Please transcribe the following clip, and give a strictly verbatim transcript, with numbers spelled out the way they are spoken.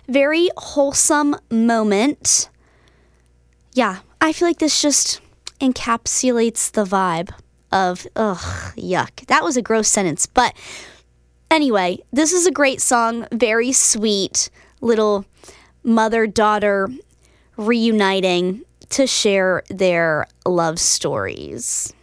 very wholesome moment. Yeah, I feel like this just encapsulates the vibe of, ugh, yuck. That was a gross sentence. But anyway, this is a great song, very sweet, little mother-daughter reuniting to share their love stories.